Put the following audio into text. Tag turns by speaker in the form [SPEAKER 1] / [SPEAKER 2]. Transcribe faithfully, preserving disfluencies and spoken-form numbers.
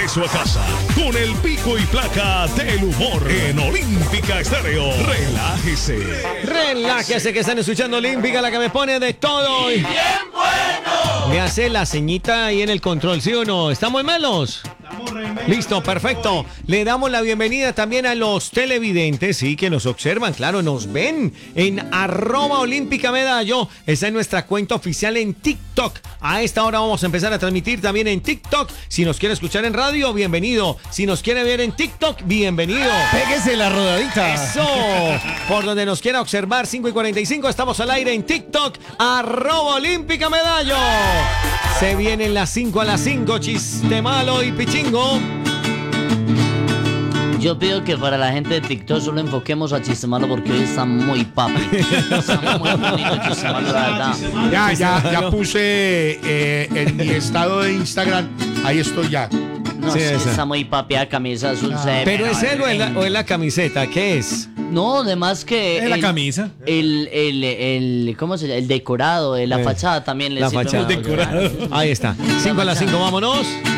[SPEAKER 1] regreso a casa con el pico y placa del humor en Olímpica Estéreo. Relájese.
[SPEAKER 2] Relájese que están escuchando Olímpica, la que me pone de todo. Y... ¡bien bueno! Me hace la ceñita ahí en el control, ¿sí o no? ¿Estamos melos? Listo, perfecto. Le damos la bienvenida también a los televidentes, sí, que nos observan, claro, nos ven en arroba olímpica medallo. Esa es nuestra cuenta oficial en TikTok. A esta hora vamos a empezar a transmitir también en TikTok. Si nos quiere escuchar en radio, bienvenido. Si nos quiere ver en TikTok, bienvenido.
[SPEAKER 3] Péguese la rodadita.
[SPEAKER 2] Eso. Por donde nos quiera observar, cinco y cuarenta y cinco, estamos al aire en TikTok, arroba olímpica medallo. Se vienen las cinco a las cinco, chiste malo y pichingo.
[SPEAKER 4] Yo pido que para la gente de TikTok solo enfoquemos a Chiste Malo porque hoy está muy papi. Está muy bonito Chiste Malo, la verdad.
[SPEAKER 3] Ya, ya, ya puse eh, en mi estado de Instagram. Ahí estoy ya.
[SPEAKER 4] No,
[SPEAKER 2] Sí,
[SPEAKER 4] sí,
[SPEAKER 2] esa.
[SPEAKER 4] está muy papi, la camisa azul.
[SPEAKER 3] Ah.
[SPEAKER 4] se-
[SPEAKER 2] ¿Pero es él o es la, o es la camiseta? ¿Qué es?
[SPEAKER 4] No, además que...
[SPEAKER 5] Es la
[SPEAKER 4] el-
[SPEAKER 5] camisa.
[SPEAKER 4] El, el, el, ¿cómo se llama? El decorado, eh, la
[SPEAKER 2] Eh,
[SPEAKER 4] fachada también le
[SPEAKER 2] La
[SPEAKER 4] sirve
[SPEAKER 2] fachada.
[SPEAKER 4] mucho.
[SPEAKER 2] Ahí está. cinco a las cinco, vámonos.